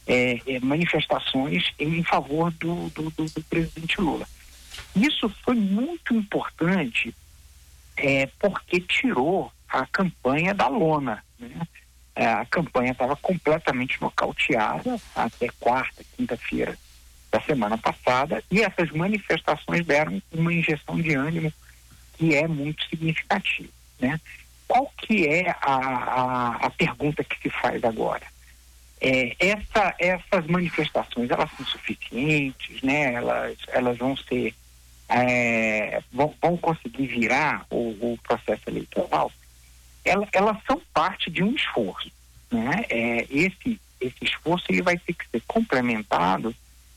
manifestações em favor do presidente Lula. Isso foi muito importante porque tirou a campanha da lona, né? A campanha estava completamente nocauteada até quarta, quinta-feira da semana passada, e essas manifestações deram uma injeção de ânimo que é muito significativa, né? Qual que é a pergunta que se faz agora? Essas manifestações, elas são suficientes, né? Elas vão ser vão conseguir virar o processo eleitoral? Elas são parte de um esforço, né? Esse esforço ele vai ter que ser complementado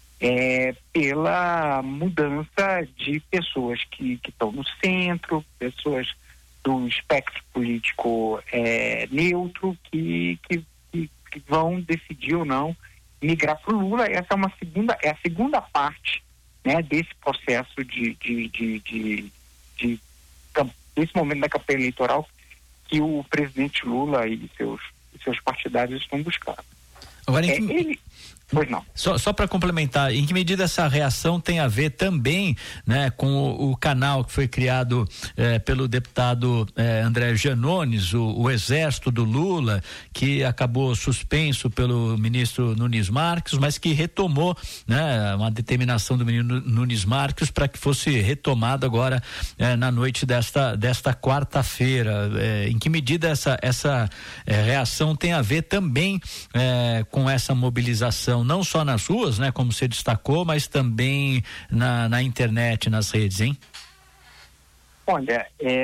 pela mudança de pessoas que estão no centro, pessoas do espectro político neutro que vão decidir ou não migrar para o Lula. Essa é a segunda parte, né, desse processo desse momento da campanha eleitoral que o presidente Lula e seus partidários estão buscando. Agora, Pois não. Só para complementar, em que medida essa reação tem a ver também, né, com o canal que foi criado pelo deputado André Janones, o Exército do Lula, que acabou suspenso pelo ministro Nunes Marques, mas que retomou, né, uma determinação do ministro Nunes Marques para que fosse retomado agora na noite desta quarta-feira. Em que medida essa reação tem a ver também com essa mobilização, não só nas ruas, né, como você destacou, mas também na internet, nas redes, hein? Olha,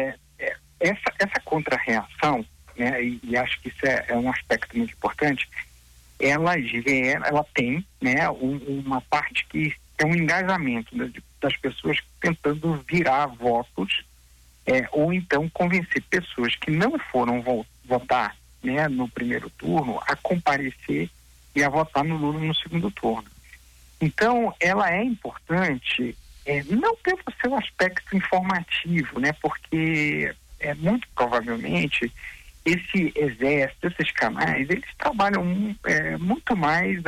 essa contra-reação, né, e acho que isso é um aspecto muito importante, ela tem, né, uma parte que é um engajamento das pessoas tentando virar votos, ou então convencer pessoas que não foram votar, né, no primeiro turno a comparecer e a votar no Lula no segundo turno. Então, ela é importante, não pelo seu aspecto informativo, né? Porque muito provavelmente esse exército, esses canais, eles trabalham muito mais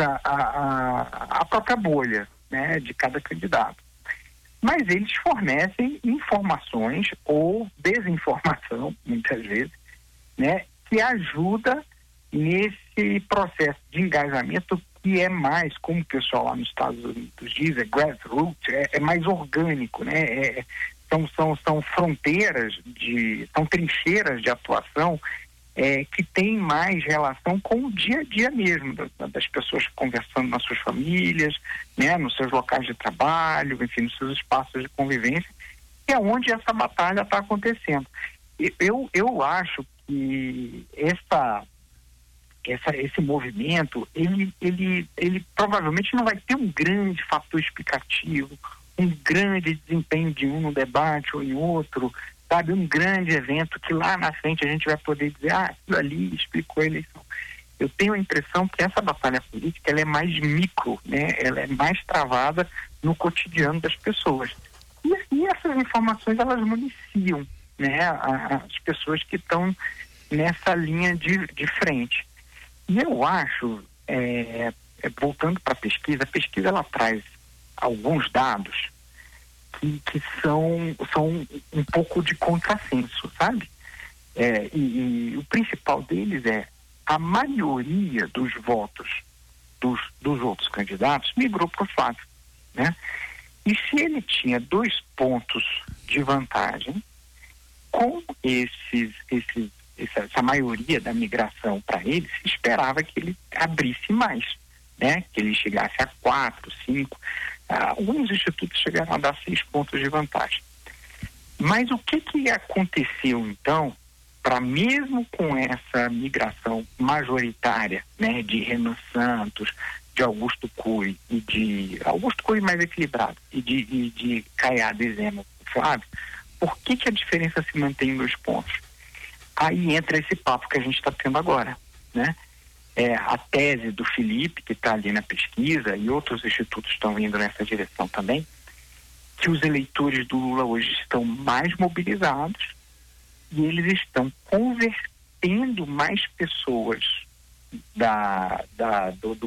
a própria bolha, né, de cada candidato. Mas eles fornecem informações ou desinformação, muitas vezes, né, que ajuda nesse processo de engajamento que é mais, como o pessoal lá nos Estados Unidos diz, grassroots, é mais orgânico, né? São fronteiras, são trincheiras de atuação que tem mais relação com o dia a dia mesmo, das pessoas conversando nas suas famílias, né, nos seus locais de trabalho, enfim, nos seus espaços de convivência, que é onde essa batalha está acontecendo. Eu acho que esse movimento, ele provavelmente não vai ter um grande fator explicativo, um grande desempenho de um no debate ou em outro, sabe, um grande evento que lá na frente a gente vai poder dizer, aquilo ali explicou a eleição. Eu tenho a impressão que essa batalha política, ela é mais micro, né? Ela é mais travada no cotidiano das pessoas. E essas informações, elas municiam, né, as pessoas que estão nessa linha de frente. E eu acho, voltando para a pesquisa ela traz alguns dados que são um pouco de contrassenso, sabe? E o principal deles a maioria dos votos dos outros candidatos migrou para o Flávio, né? E se ele tinha 2 pontos de vantagem, com essa maioria da migração para ele, se esperava que ele abrisse mais, né? Que ele chegasse a 4, 5, alguns institutos chegaram a dar 6 pontos de vantagem. Mas o que aconteceu então, para mesmo com essa migração majoritária, né, de Renan Santos, de Augusto Cury e de Augusto Cury mais equilibrado e de Caiado e Zema, Flávio, por que a diferença se mantém em 2 pontos? Aí entra esse papo que a gente está tendo agora, né? A tese do Felipe, que está ali na pesquisa, e outros institutos estão indo nessa direção também, que os eleitores do Lula hoje estão mais mobilizados e eles estão convertendo mais pessoas do